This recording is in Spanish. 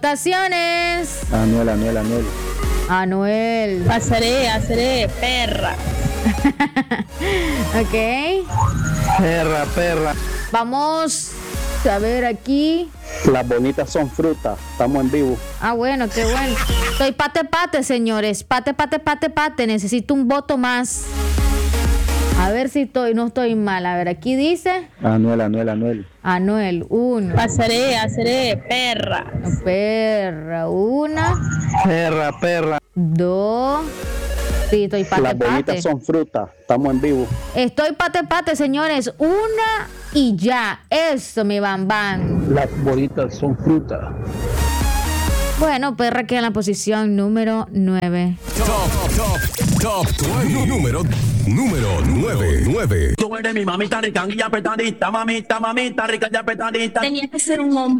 Votaciones. Anuel. Anuel. Haceré, perra. Ok. Perra. Vamos a ver aquí. Las bonitas son frutas. Estamos en vivo. Ah, bueno, qué bueno. Estoy pate, señores. Pate. Necesito un voto más. A ver si no estoy mal. A ver, aquí dice. Anuel. Anuel, 1. Haceré, perra. Perra, 1. Perra. 2. Sí, estoy Las bonitas son frutas. Estamos en vivo. Estoy pate, señores. 1 y ya. Eso, mi bambán. Las bonitas son frutas. Bueno, perra queda en la posición número 9. Top 20. Número 9. Tú eres mi mamita rica y apretadita, mamita rica y apretadita. Tenía que ser un hombre.